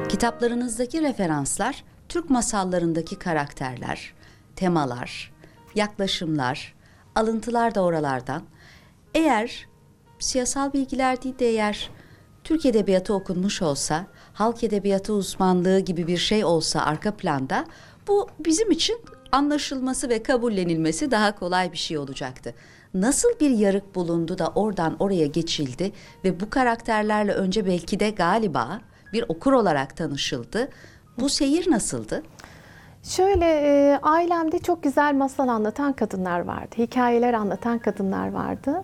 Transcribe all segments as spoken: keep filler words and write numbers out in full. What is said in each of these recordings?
Kitaplarınızdaki referanslar, Türk masallarındaki karakterler, temalar, yaklaşımlar, alıntılar da oralardan. Eğer siyasal bilgiler değil de eğer Türk edebiyatı okunmuş olsa, halk edebiyatı uzmanlığı gibi bir şey olsa arka planda, bu bizim için anlaşılması ve kabullenilmesi daha kolay bir şey olacaktı. Nasıl bir yarık bulundu da oradan oraya geçildi ve bu karakterlerle önce belki de galiba bir okur olarak tanışıldı. Bu seyir nasıldı? Şöyle, e, ailemde çok güzel masal anlatan kadınlar vardı. Hikayeler anlatan kadınlar vardı.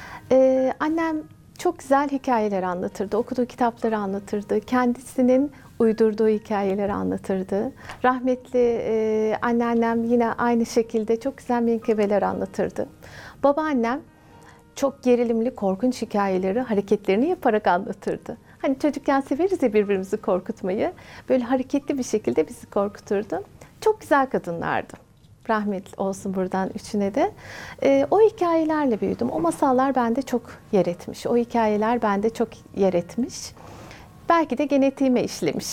E, annem çok güzel hikayeler anlatırdı. Okuduğu kitapları anlatırdı. Kendisinin uydurduğu hikayeleri anlatırdı. Rahmetli e, anneannem yine aynı şekilde çok güzel menkıbeler anlatırdı. Babaannem çok gerilimli, korkunç hikayeleri hareketlerini yaparak anlatırdı. Hani çocukken severiz ya birbirimizi korkutmayı. Böyle hareketli bir şekilde bizi korkuturdu. Çok güzel kadınlardı. Rahmetli olsun buradan üçüne de. E, o hikayelerle büyüdüm. O masallar bende çok yer etmiş. O hikayeler bende çok yer etmiş. Belki de genetiğime işlemiş.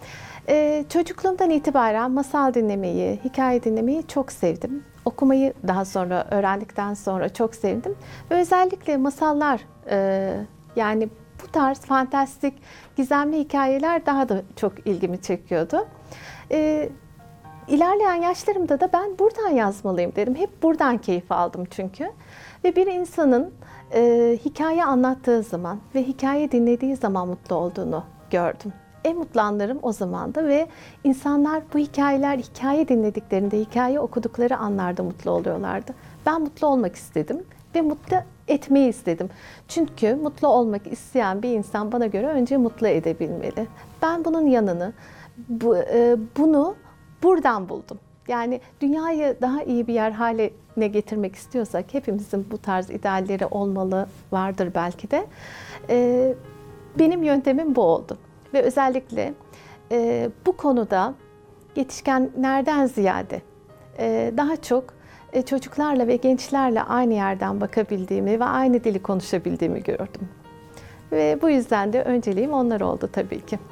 E, çocukluğumdan itibaren masal dinlemeyi, hikaye dinlemeyi çok sevdim. Okumayı daha sonra, öğrendikten sonra çok sevdim. Ve özellikle masallar, e, yani bu tarz fantastik, gizemli hikayeler daha da çok ilgimi çekiyordu. E, İlerleyen yaşlarımda da ben buradan yazmalıyım dedim. Hep buradan keyif aldım çünkü. Ve bir insanın e, hikaye anlattığı zaman ve hikaye dinlediği zaman mutlu olduğunu gördüm. En mutlu anlarım o zamandı ve insanlar bu hikayeler, hikaye dinlediklerinde, hikaye okudukları anlarda mutlu oluyorlardı. Ben mutlu olmak istedim ve mutlu etmeyi istedim. Çünkü mutlu olmak isteyen bir insan bana göre önce mutlu edebilmeli. Ben bunun yanını, bu, e, bunu buradan buldum. Yani dünyayı daha iyi bir yer haline getirmek istiyorsak hepimizin bu tarz idealleri olmalı, vardır belki de. Ee, benim yöntemim bu oldu. Ve özellikle e, bu konuda yetişkinlerden ziyade e, daha çok e, çocuklarla ve gençlerle aynı yerden bakabildiğimi ve aynı dili konuşabildiğimi gördüm. Ve bu yüzden de önceliğim onlar oldu tabii ki.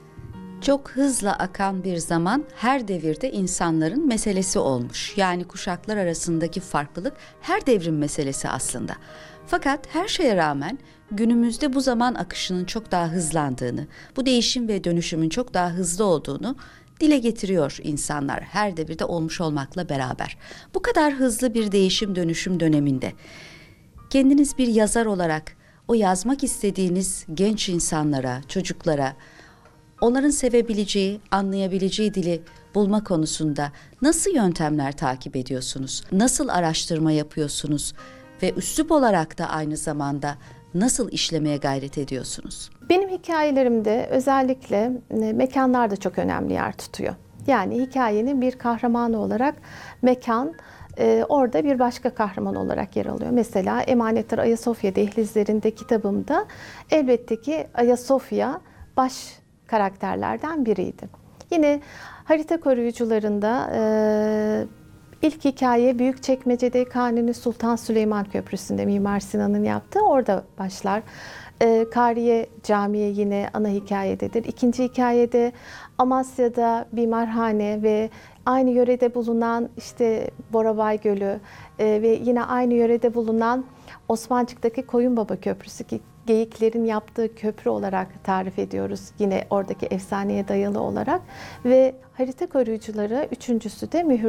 Çok hızla akan bir zaman her devirde insanların meselesi olmuş. Yani kuşaklar arasındaki farklılık her devrin meselesi aslında. Fakat her şeye rağmen günümüzde bu zaman akışının çok daha hızlandığını, bu değişim ve dönüşümün çok daha hızlı olduğunu dile getiriyor insanlar her devirde olmuş olmakla beraber. Bu kadar hızlı bir değişim dönüşüm döneminde kendiniz bir yazar olarak o yazmak istediğiniz genç insanlara, çocuklara, onların sevebileceği, anlayabileceği dili bulma konusunda nasıl yöntemler takip ediyorsunuz? Nasıl araştırma yapıyorsunuz? Ve üslup olarak da aynı zamanda nasıl işlemeye gayret ediyorsunuz? Benim hikayelerimde özellikle mekanlar da çok önemli yer tutuyor. Yani hikayenin bir kahramanı olarak mekan orada bir başka kahraman olarak yer alıyor. Mesela Emanetler Ayasofya Dehlizlerinde kitabımda elbette ki Ayasofya baş karakterlerden biriydi. Yine Harita Koruyucularında e, ilk hikaye Büyükçekmece'de Kanuni Sultan Süleyman Köprüsü'nde Mimar Sinan'ın yaptığı, orada başlar. E, Kariye Camii yine ana hikayededir. İkinci hikayede Amasya'da Bimarhane ve aynı yörede bulunan işte Borabay Gölü e, ve yine aynı yörede bulunan Osmancık'taki Koyunbaba Köprüsü ki geyiklerin yaptığı köprü olarak tarif ediyoruz. Yine oradaki efsaneye dayalı olarak ve Harita Koruyucuları üçüncüsü de Mühür